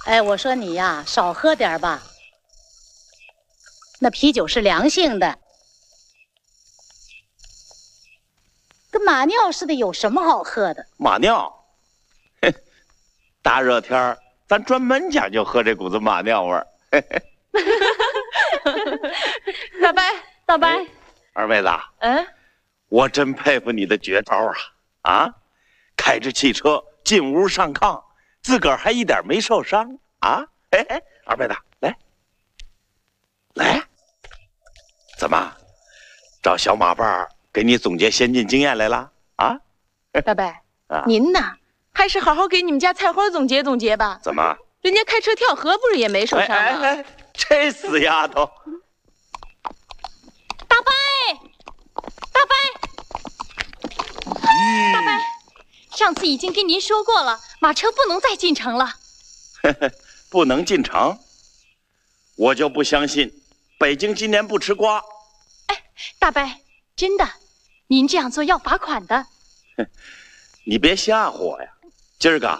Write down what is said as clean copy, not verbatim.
哎，我说你呀，少喝点吧。那啤酒是凉性的，跟马尿似的，有什么好喝的？ 马尿，嘿，大热天儿，咱专门讲究喝这股子马尿味儿。 大伯，大伯， 二妹子，我真佩服你的绝招啊！啊，开着汽车进屋上炕，自个儿还一点没受伤啊！哎，二妹子，来，怎么找小马伴儿给你总结先进经验来了啊？ 大伯，您呐，还是好好给你们家菜花总结总结吧。 怎么？ 人家开车跳河不是也没受伤吗？ 哎，这死丫头！ 大伯，大伯，大伯，上次已经跟您说过了，马车不能再进城了。 不能进城，我就不相信北京今年不吃瓜。 哎，大伯，真的，您这样做要罚款的。 你别吓唬我呀！今儿个